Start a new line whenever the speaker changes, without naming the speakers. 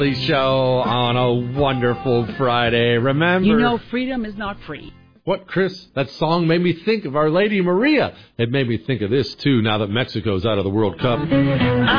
Show on a wonderful Friday. Remember,
you know, freedom is not free.
What, Chris? That song made me think of Our Lady Maria. It made me think of this, too, now that Mexico's out of the World Cup.